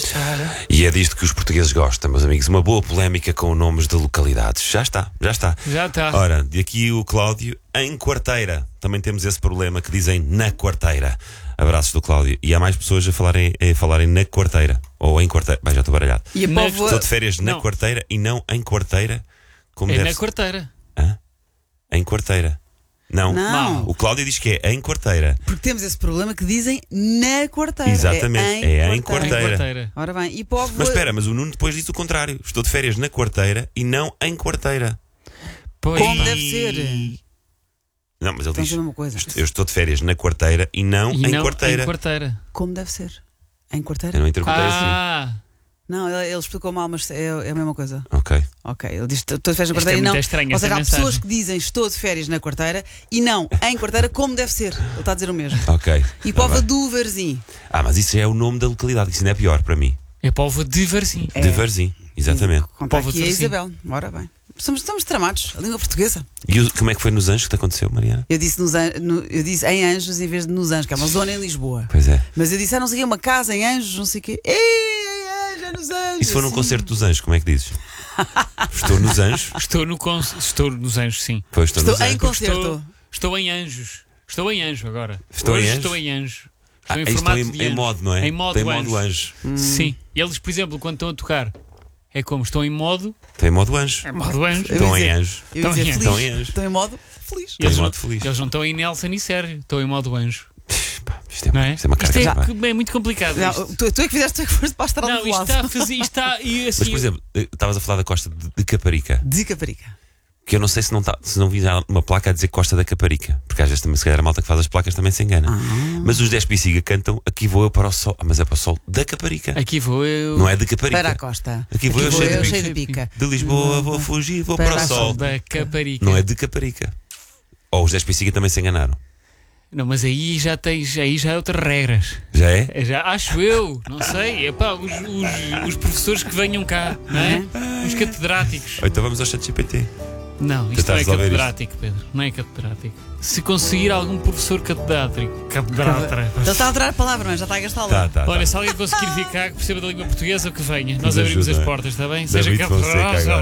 E é disto que os portugueses gostam, meus amigos. Uma boa polémica com nomes de localidades. Já está. Já está. Ora, de aqui o Cláudio, em Quarteira. Também temos esse problema que dizem na Quarteira. Abraços do Cláudio. E há mais pessoas a falarem na Quarteira. Ou em Quarteira. Bem, já estou baralhado. E a povo... Estou de férias na Não. Quarteira e não em Quarteira. Como É deve na Quarteira. Hã? Em Quarteira. Não. Não. O Cláudio diz que é em Quarteira. Porque temos esse problema que dizem na Quarteira. Exatamente. É em Em Quarteira. Quarteira. Ora bem, e povo... Mas espera, mas o Nuno depois diz o contrário. Estou de férias na Quarteira e não em Quarteira. Pois. Como deve ser? Não, mas ele Estão a diz: dizer uma coisa. eu estou de férias na Quarteira e não E em não Quarteira. em Quarteira. Como deve ser? Em Quarteira? Eu não interpretei assim. Ah, Não, ele explicou mal, mas é a mesma coisa. Ok. Ok, ele diz estou de férias na Esta Quarteira é e não. muito estranha, Ou seja, há esta pessoas mensagem. que dizem estou de férias na Quarteira e não em Quarteira, como deve ser. Ele está a dizer o mesmo. Ok. E Tá povo bem. do Varzim. Mas isso é o nome da localidade. Isso ainda é pior para mim. é povo de Varzim. É. De Varzim. Exatamente. Conta Povo aqui de a Varzim. Isabel. Ora bem. Estamos tramados. A língua portuguesa. E como é que foi nos Anjos que te aconteceu, Mariana? Eu disse, eu disse em Anjos em vez de nos Anjos, que é uma zona em Lisboa. Pois é. Mas eu disse, não sei o quê, uma casa em Anjos, não sei o quê. Ei, em Anjos, é nos Anjos. E se for num assim. concerto dos Anjos, como é que dizes? Estou nos Anjos. Estou nos Anjos, sim. Pois estou Estou nos em Anjos. concerto. Estou em Anjos. Estou em Anjo agora. Estou em Hoje Anjos? estou em Anjo. Ah, Estou em estou formato de em anjo. modo, não é? Em modo Estou em modo anjo. anjo. Sim. Eles, por exemplo, quando estão a tocar, é como estou em modo. Estou em modo anjo. É modo anjo. Eu Estão ia em dizer- anjo. Eu ia dizer Estão em feliz. Estão em Anjos. Estou em modo feliz. Estou em Eles, modo não, feliz. eles não estão em Nelson e Sérgio. Estou em modo anjo. Pá, isto é, Não é? isto é uma carga. Isto pá. é muito complicado. Não, isto. tu é que fizeste, tu é que foste para a estrada Não, do isto lado. está a fazer. Isto está, e assim, Mas, por exemplo, estavas a falar da Costa de Caparica. De Caparica. Que eu não sei se não vi já uma placa a dizer Costa da Caparica. Porque às vezes também, se calhar, a malta que faz as placas também se engana. Mas os 10 Pisiga cantam Aqui vou eu para o sol. Mas é para o sol da Caparica. aqui vou eu. Não é de Caparica. Para a costa. Aqui vou eu eu cheio cheio de de pica. De Lisboa vou fugir, vou Para para o a sol. Da Caparica. Não é de Caparica. Ou os 10 Pisiga também se enganaram. Não, mas aí já tens. Aí já é outras regras. Já é? Já acho eu, não sei. É pá, os professores que venham cá, não é? Os catedráticos. Ou então vamos ao chat GPT. Não, isto Tentar não é resolver catedrático, Pedro. Não é catedrático. Se conseguir algum professor catedrático. Ele está a adorar a palavra, mas já está a gastá-la. Tá. Olha, se alguém conseguir ficar, que perceba da língua portuguesa, que venha. Nós Nos abrimos ajuda. as portas, está bem? David Fonseca agora.